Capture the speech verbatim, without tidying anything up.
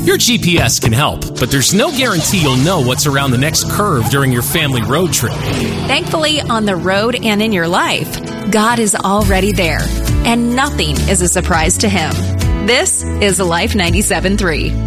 Your G P S can help, but there's no guarantee you'll know what's around the next curve during your family road trip. Thankfully, on the road and in your life, God is already there, and nothing is a surprise to Him. This is Life ninety-seven point three.